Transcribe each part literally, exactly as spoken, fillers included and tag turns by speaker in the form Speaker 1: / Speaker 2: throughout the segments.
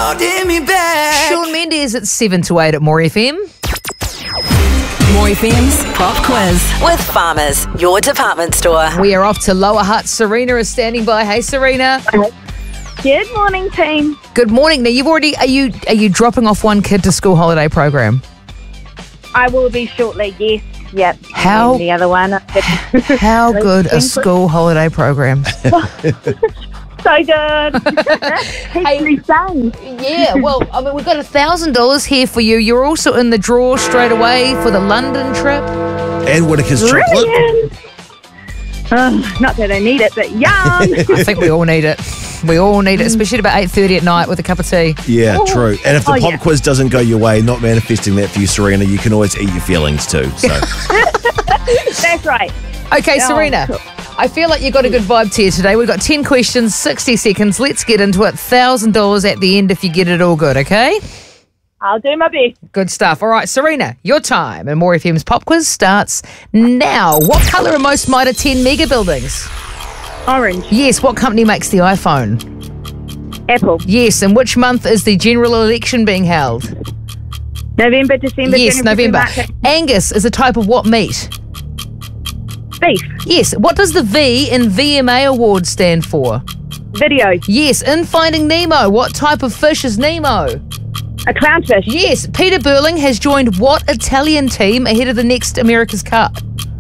Speaker 1: holding me back.
Speaker 2: Shawn Mendes at seven to eight at More F M.
Speaker 3: More F M's Pop Quiz with Farmers, your department store.
Speaker 2: We are off to Lower Hutt. Serena is standing by. Hey, Serena.
Speaker 4: Good morning, team.
Speaker 2: Good morning. Now, you've already are you are you dropping off one kid to school holiday program?
Speaker 4: I will be shortly, yes. Yep.
Speaker 2: How-
Speaker 4: And the other one.
Speaker 2: How good a school holiday program?
Speaker 4: So good. History sang.
Speaker 2: Yeah, well, I mean, we've got a thousand dollars here for you. You're also in the draw straight away for the London trip.
Speaker 5: And Whittaker's chocolate.
Speaker 4: Brilliant. Uh, not that I need it, but yum.
Speaker 2: I think we all need it. We all need it, especially at about eight thirty at night with a cup of tea.
Speaker 5: Yeah, true. And if the
Speaker 4: Oh,
Speaker 5: pop
Speaker 4: yeah.
Speaker 5: quiz doesn't go your way, not manifesting that for you, Serena, you can always eat your feelings too. So
Speaker 4: That's right.
Speaker 2: Okay,
Speaker 4: Oh,
Speaker 2: Serena,
Speaker 4: cool.
Speaker 2: I feel like you've got a good vibe to you today. We've got ten questions, sixty seconds. Let's get into it. one thousand dollars at the end if you get it all good, okay?
Speaker 4: I'll do my best.
Speaker 2: Good stuff. All right, Serena, your time. And More F M's pop quiz starts now. What colour are most Mitre ten mega buildings?
Speaker 4: Orange.
Speaker 2: Yes. What company makes the iPhone?
Speaker 4: Apple.
Speaker 2: Yes. In which month is the general election being held?
Speaker 4: November, December,
Speaker 2: Yes,
Speaker 4: January,
Speaker 2: November.
Speaker 4: February,
Speaker 2: Angus is a type of what meat?
Speaker 4: March. Beef.
Speaker 2: Yes. What does the V in V M A award stand for?
Speaker 4: Video.
Speaker 2: Yes. In Finding Nemo, what type of fish is Nemo?
Speaker 4: A clownfish.
Speaker 2: Yes. Peter Burling has joined what Italian team ahead of the next America's Cup?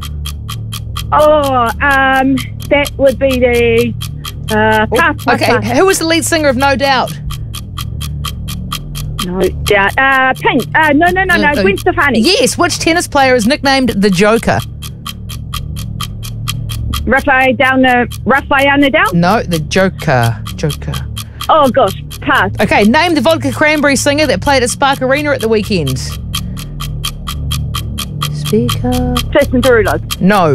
Speaker 4: Oh, um, that would be the uh, pass, pass,
Speaker 2: Okay.
Speaker 4: pass.
Speaker 2: Who was the lead singer of No Doubt?
Speaker 4: No doubt. Uh, Pink. Uh, no, no, no, no.
Speaker 2: Uh,
Speaker 4: Gwen Stefani.
Speaker 2: Yes. Which tennis player is nicknamed the Joker?
Speaker 4: Rafael down the Rafael Nadal.
Speaker 2: No, the Joker. Joker.
Speaker 4: Oh gosh, pass.
Speaker 2: Okay, name the Vodka Cranberry singer that played at Spark Arena at the weekend. Speak up.
Speaker 4: Jason Derulo.
Speaker 2: No.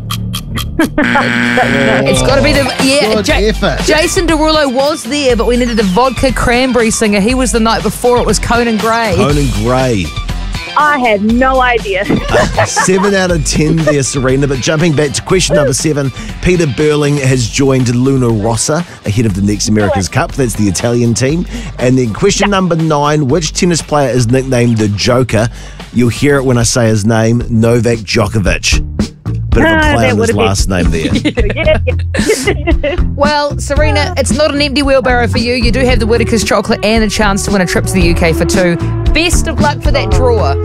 Speaker 2: It's got to be the yeah.
Speaker 6: Good effort.
Speaker 2: Jason Derulo was there, but we needed a Vodka Cranberry singer. He was the night before. It was Conan Gray.
Speaker 5: Conan Gray.
Speaker 4: I had no idea.
Speaker 5: Seven out of ten there, Serena. But jumping back to question number seven, Peter Burling has joined Luna Rossa ahead of the next America's Cup. That's the Italian team. And then question number nine, which tennis player is nicknamed the Joker? You'll hear it when I say his name, Novak Djokovic. Bit of a
Speaker 4: Ah,
Speaker 5: play
Speaker 4: that
Speaker 5: on his
Speaker 4: would've been-
Speaker 5: last name there.
Speaker 4: Yeah, yeah.
Speaker 2: Well, Serena, it's not an empty wheelbarrow for you. You do have the Whittaker's chocolate and a chance to win a trip to the U K for two. Best of luck for that draw.